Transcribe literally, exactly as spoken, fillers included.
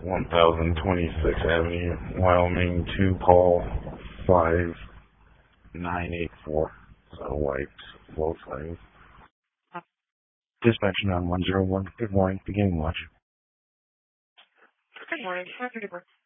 one thousand twenty-sixth Avenue, Wyoming, two Paul, five nine eight four. So wiped, flow signs. Dispatch nine one zero one. Good morning. Beginning watch. Good morning. How's your day?